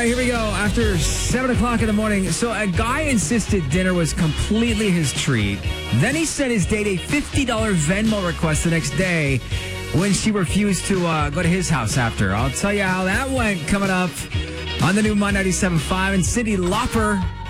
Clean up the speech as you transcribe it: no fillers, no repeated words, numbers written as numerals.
right, here we go. After 7 o'clock in the morning. So a guy insisted dinner was completely his treat. Then he sent his date a $50 Venmo request the next day when she refused to go to his house after. I'll tell you how that went coming up on the new Mon 97.5. And Cyndi Lauper